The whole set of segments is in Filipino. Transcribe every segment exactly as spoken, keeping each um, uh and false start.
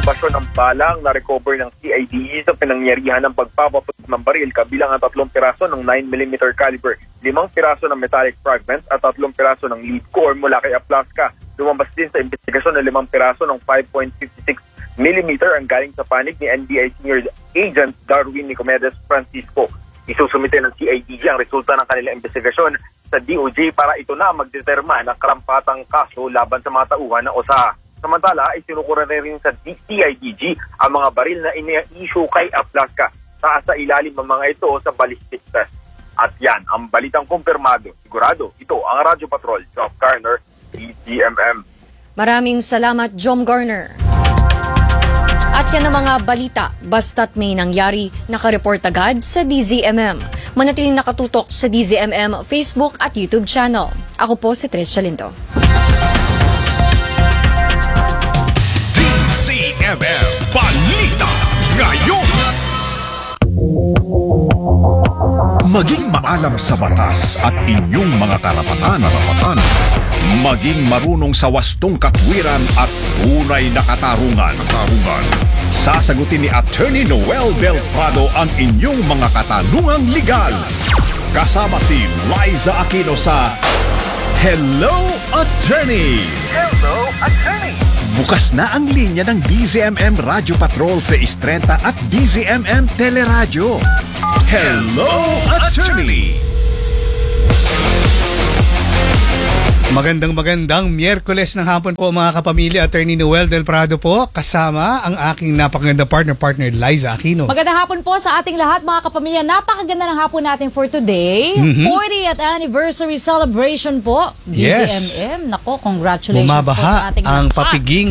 basyon ng balang na recover ng C I D E sa pinangyarihan ng pagpapaputok ng baril kabilang ang tatlong piraso ng nine millimeter caliber, limang piraso ng metallic fragments at tatlong piraso ng lead core mula kay Aplaska. Lumabas din sa investigasyon ng limang piraso ng five point five six millimeter ang galing sa panig ni N B I Senior Agent Darwin Nicomedes Francisco. Isusumite ng C I D G ang resulta ng kanilang investigasyon sa D O J para ito na magdeterma ng karampatang kaso laban sa mga tauhan ng O S A. Samantala, isinukura na rin sa C I D G ang mga baril na ina-issue kay Aplaska. Taas sa ilalim ng mga ito sa ballistic test. At yan, ang balitang kumpirmado. Sigurado, ito ang Radyo Patrol, Job Garner, D Z M M. Maraming salamat, Jom Garner. At yan ang mga balita, basta't may nangyari, nakareport agad sa D Z M M. Manatiling nakatutok sa D Z M M Facebook at YouTube channel. Ako po si Trish Chalindo. D Z M M Balita Ngayon. Maging maalam sa batas at inyong mga karapatan. karapatan. Maging marunong sa wastong katwiran at tunay na katarungan. katarungan. Sasagutin ni Attorney Noel Del Prado ang inyong mga katanungang legal. Kasama si Liza Aquino sa Hello, Attorney! Hello, Attorney! Bukas na ang linya ng D Z M M Radio Patrol sa Istrenta at D Z M M Teleradyo. Hello, Attorney! Magandang magandang Miyerkules ng hapon po mga kapamilya. Attorney Noel Del Prado po, kasama ang aking napakaganda partner-partner Liza Aquino. Magandang hapon po sa ating lahat mga kapamilya. Napakaganda ng hapon natin for today. Mm-hmm. fortieth anniversary celebration po. D Z M M. Yes. Nako, congratulations Bumabaha po sa ating ang lahat. papiging.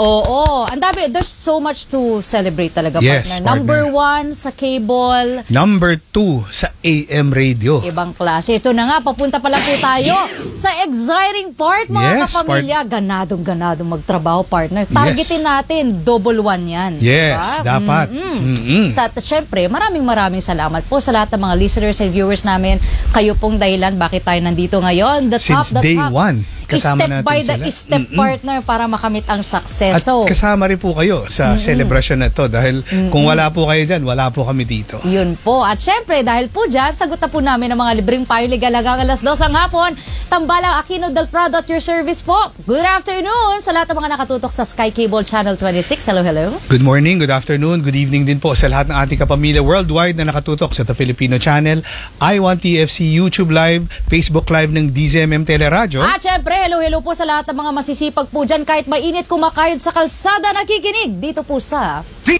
Oo, ang dami. There's so much to celebrate talaga, Yes, partner. partner. Number one sa cable. Number two sa A M radio. Ibang klase. Ito na nga, papunta pa lang po tayo sa exciting part, mga Yes, kapamilya. Ganadong-ganadong magtrabaho, partner. Targetin Yes. natin, double one yan. Yes, diba? dapat. Mm-mm. Mm-mm. Sa, at syempre, maraming maraming salamat po sa lahat ng mga listeners and viewers namin. Kayo pong dahilan bakit tayo nandito ngayon. The top, Since the day top. one, kasama step natin by the sila. step, Mm-mm. partner, para makamit ang success. At So, kasama rin po kayo sa celebration na to dahil kung wala po kayo dyan, wala po kami dito. yun po. At syempre, dahil po dyan, sagot na po namin ang mga libreng payo legal hanggang alas dos ang hapon. Tambalang Aquino Del Prado at your service po. Good afternoon sa lahat ng mga nakatutok sa Sky Cable Channel twenty-six. Hello, hello. Good morning, good afternoon, good evening din po sa lahat ng ating kapamilya worldwide na nakatutok sa The Filipino Channel, I one T F C YouTube Live, Facebook Live ng D Z M M Teleradyo. At syempre, hello, hello po sa lahat ng mga masisipag po dyan kahit mainit kumakayod sa kalsada nakikinig dito po sa D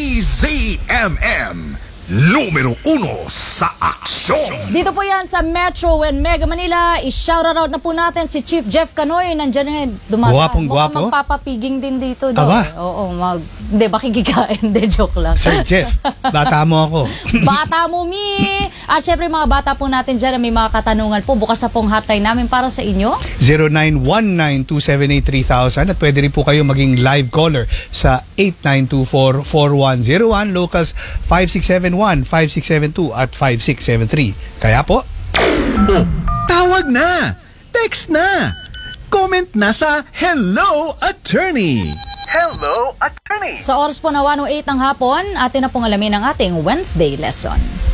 Z M M Numero uno sa aksyon. Dito po yan sa Metro and Mega Manila. I-shoutout na po natin si Chief Jeff Canoy. Nandiyan na dumadaan. Guwapong Mukhang guwapo. magpapapiging din dito. Daw. Aba. Oo, mag... Hindi, makikikain. Hindi, joke lang. Sir Jeff, bata mo ako. Bata mo, mi! At syempre, mga bata po natin dyan na may mga katanungan po. Bukas na pong hotline namin para sa inyo. zero nine one nine two seven eight three thousand at pwede rin po kayo maging live caller sa eight nine two four four one zero one, locals five six seven one five six seven two at five six seven three. Kaya po, Oh, tawag na! Text na! Comment na sa Hello, Attorney! Hello, Attorney! Sa oras po na one oh eight ng hapon, atin na pong alamin ang ating Wednesday lesson.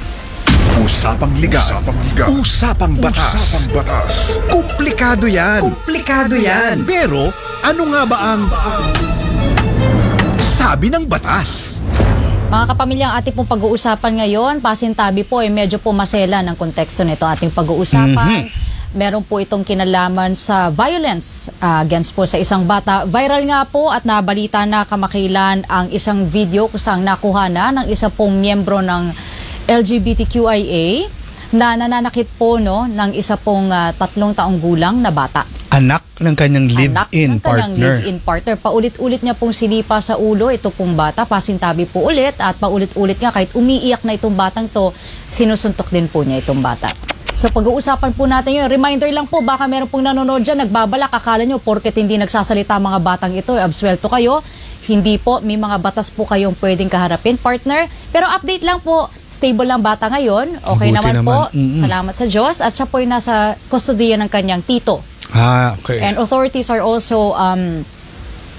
Usapang legal. Usapang legal. Usapang batas. Usapang batas. Komplikado yan. Komplikado yan. Pero, ano nga ba ang sabi ng batas? Mga kapamilya, ang ating pong pag-uusapan ngayon, pasintabi po ay medyo po masela ng konteksto nito ating pag-uusapan. Meron po itong kinalaman sa violence uh, against po sa isang bata. Viral nga po at nabalita na kamakailan ang isang video kung saan nakuha na ng isa pong miyembro ng L G B T Q I A na nananakit po no, ng isa pong uh, tatlong taong gulang na bata. anak ng kanyang Anak live-in ng kanyang partner. live-in partner. Paulit-ulit niya pong sinipa sa ulo ito pong bata, pasintabi po ulit at paulit-ulit nga kahit umiiyak na itong batang to, sinusuntok din po niya itong bata. So pag-uusapan po natin yun, reminder lang po, baka meron pong nanonood dyan, nagbabalak, akala nyo porket hindi nagsasalita mga batang ito, absuelto kayo. Hindi po, may mga batas po kayong pwedeng kaharapin, partner. Pero update lang po, stable lang bata ngayon. Okay Buti naman, naman. po, Mm-mm. salamat sa Diyos. At siya po ay nasa kustodiya ng kanyang tito. Ah, okay. And authorities are also um,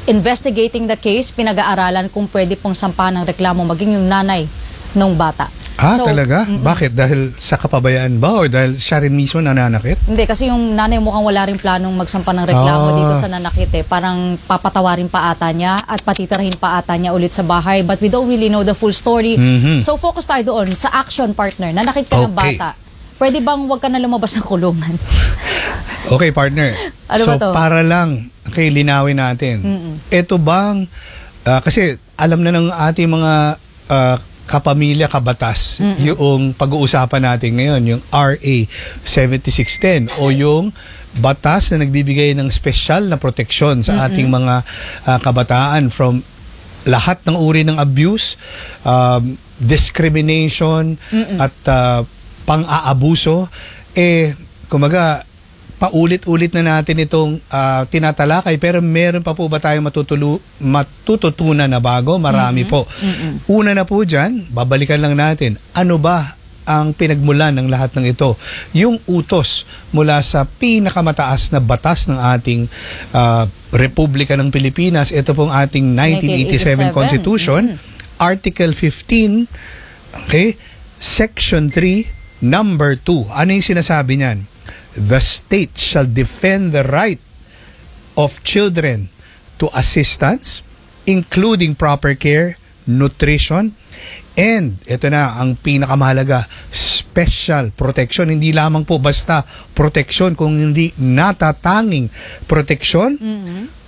investigating the case, pinag-aaralan kung pwede pong sampahan ng reklamo maging yung nanay ng bata. Ah, So, talaga? mm-mm. Bakit? Dahil sa kapabayaan ba? O dahil siya rin mismo nananakit? Hindi, kasi yung nanay mukhang wala rin planong magsampa ng reklamo Ah. dito sa nanakit eh. Parang papatawarin pa ata niya at patitirahin pa ata niya ulit sa bahay. But we don't really know the full story. Mhm. So focus tayo doon sa action partner. Nanakit ka ng Okay. bata. Pwede bang wag ka na lumabas ng kulungan? Okay, partner. Ano so, ba to? para lang kay linawin natin. Ito bang, ah, kasi alam na ng ating mga ah, kapamilya, kabatas, yung pag-uusapan natin ngayon, yung R A seventy-six ten o yung batas na nagbibigay ng special na proteksyon sa ating mga ah, kabataan from lahat ng uri ng abuse, um, discrimination, at ah, pang-aabuso. Eh, kumaga, paulit-ulit na natin itong ah, tinatalakay, pero meron pa po ba tayong matutulu- matututunan na bago? Marami po. Una na po dyan, babalikan lang natin, ano ba ang pinagmulan ng lahat ng ito? Yung utos mula sa pinakamataas na batas ng ating ah, Republika ng Pilipinas, ito pong ating nineteen eighty-seven Constitution, Article fifteen, okay, Section three, Number two. Ano yung sinasabi niyan? The state shall defend the right of children to assistance, including proper care, nutrition, and ito na ang pinakamahalaga, special protection. Hindi lamang po basta protection, kung hindi natatanging protection